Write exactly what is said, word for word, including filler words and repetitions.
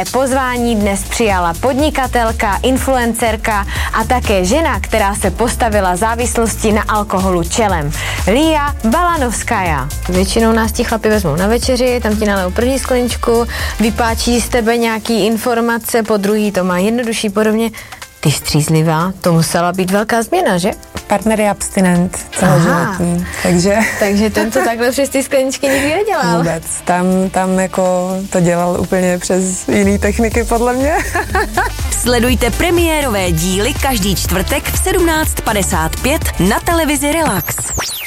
pozvání dnes přijala podnikatelka, influencerka a také žena, která se postavila závislosti na alkoholu čelem. Lia Balanovská. Většinou nás ti chlapi vezmou na večeři, tam ti nalejou první skleničku, vypáčí z tebe nějaký informace, po druhý to má jednodušší, podobně. Ty střízlivá, to musela být velká změna, že? Partner je abstinent celoživotní, takže... Takže ten to takhle přes ty skleničky nikdy nedělal. Vůbec, tam, tam jako to dělal úplně přes jiný techniky, podle mě. Sledujte premiérové díly každý čtvrtek v sedmnáct padesát pět na televizi Relax.